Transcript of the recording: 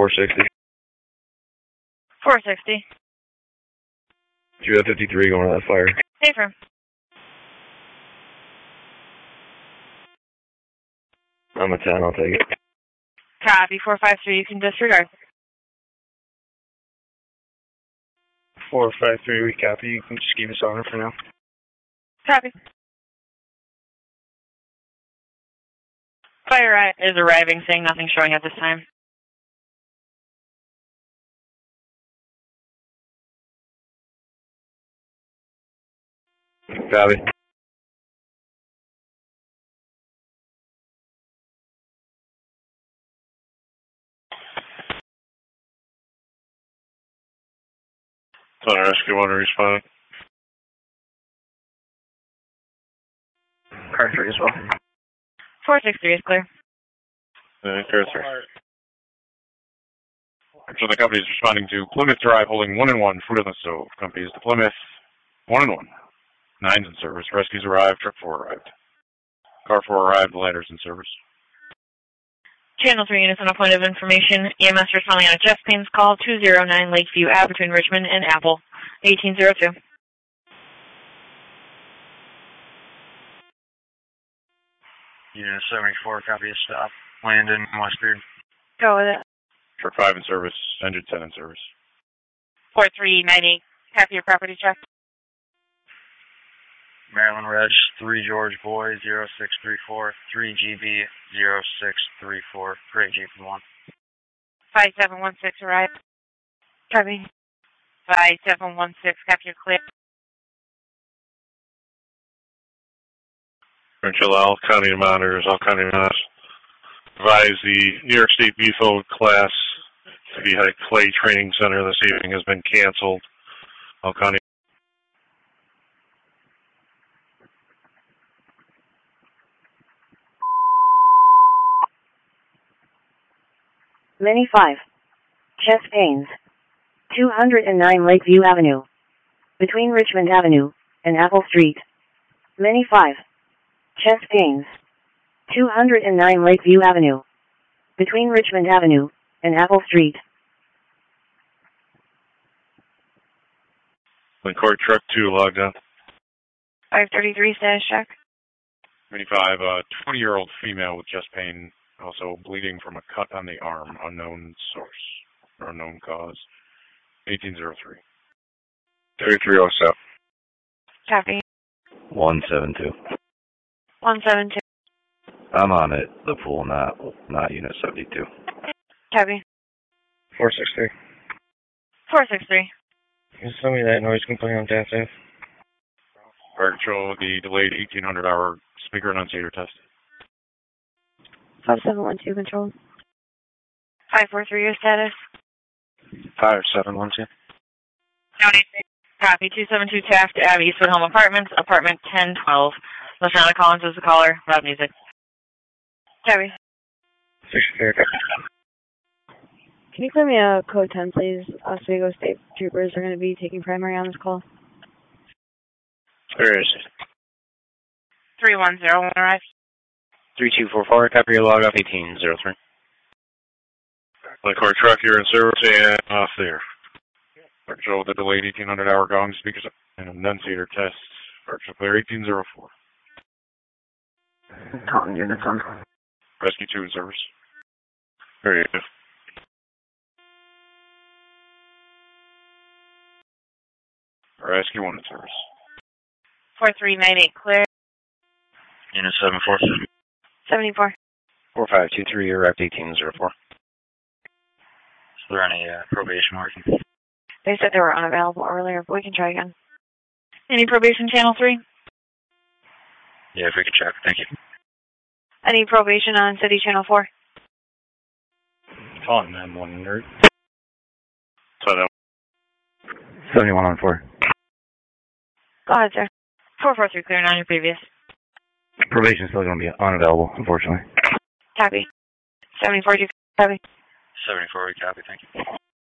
460. 460. You have 53 going to that fire. Hey, firm. I'm a 10, I'll take it. Copy, 453, you can disregard. 453, we copy. You can just keep us on it for now. Copy. Fire is arriving, saying nothing showing at this time. Copy. Thunder Rescue 1 responding. Car 3 as well. 463 is clear. Car 3. So the company is responding to Plymouth Drive holding 1 and 1, food on the stove. Company is to Plymouth, 1 and 1. 9's in service. Rescues arrived, truck 4 arrived. Car 4 arrived, ladder's in service. Channel 3 units on a point of information. EMS responding on a Jeff Payne's call, 209 Lakeview Ave between Richmond and Apple, 1802. Unit 74, copy a stop. Landon, Westbeard. Go with it. Truck 5 in service, engine 10 in service. 4398, copy your property check. Maryland Reg, 3 George Boy, 0634, 3 GB, 0634, Great Jeep 1. 5716 arrived. Copy. 5716, copy your clear. Provincial All County monitors, all county monitors. Advise the New York State BFO class to be at Clay Training Center this evening has been canceled. All county. Mini 5. Chess Paynes. 209 Lakeview Avenue. Between Richmond Avenue and Apple Street. Mini 5. Chess Paynes. 209 Lakeview Avenue. Between Richmond Avenue and Apple Street. Court Truck 2 logged on. 533 status check. 25, 20-year-old female with chest pain, also bleeding from a cut on the arm, unknown source, or unknown cause. 1803. 3307. Copy. 172. 172. I'm on it, the pool, not Unit 72. Copy. 463. 463. Can you tell me that noise complaint on Taft Ave? Fire Control, the delayed 1800-hour speaker enunciator test. 5712 control. 543 your status. 5712. Copy. 272 Taft Ave, Eastwood Home Apartments, apartment 1012. Lashana Collins is the caller. Loud music. Copy. 63. Can you clear me a code 10, please? Oswego State Troopers are going to be taking primary on this call. Where is it? 3101 arrived. 3244, copy your log off 1803. Court Truck, you're in service and off there. Fire Control with the delayed 1800-hour gong speakers and enunciator test. Fire Control clear 1804. Taunton units on. Rescue 2 in service. There you go. Rescue 1 in service. 4398 clear. Unit 74. 74. 4523, you're up 1804. Is there any probation working? They said they were unavailable earlier, but we can try again. Any probation channel 3? Yeah, if we could check. Thank you. Any probation on city channel 4? Taunton, I'm 100. So no. 71 on 4. Go ahead, sir. 443 clear on your previous. Probation's still going to be unavailable, unfortunately. Copy. 74 copy. 74, we copy. Thank you.